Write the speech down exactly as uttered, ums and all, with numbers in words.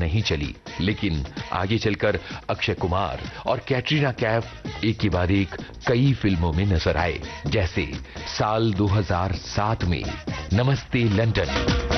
नहीं चली, लेकिन आगे चलकर अक्षय कुमार और कैटरीना कैफ एक के बाद एक कई फिल्मों में नजर आए, जैसे साल दो हज़ार सात में नमस्ते लंदन।